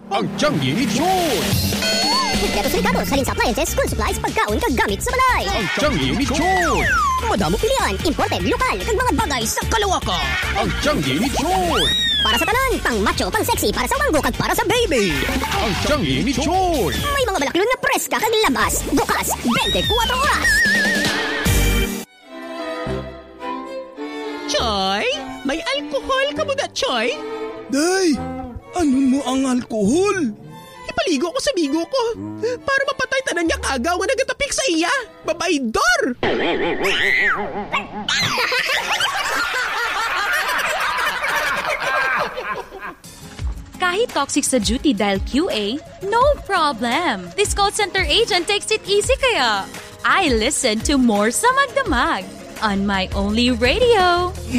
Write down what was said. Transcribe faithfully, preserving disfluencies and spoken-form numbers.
Ang Tianggi ni Choy! Kompleto silikado, salin sa appliances, school supplies, pagkaon, kagamit sa balay. Ang Tianggi ni Choy! Madamo pilihan, imported, lokal, kag mga bagay sa kalawakan. Ang Tianggi ni Choy! Para sa tanan, pang macho, pang sexy, para sa wanggo, kag para sa baby. Ang Tianggi ni Choy! May mga balaklon na preska kag labas, bukas, twenty-four oras. Choy, may alkohol ka mo na, Choy? Day, ano mo ang alkohol? Ipaligo ko sa bigo ko para mapatay tanan niya kagaw nga nagatapik sa iya. Babaydor! Kahit toxic sa duty dahil Q A, no problem. This call center agent takes it easy kaya. I listen to more sa Magdamag on my only radio.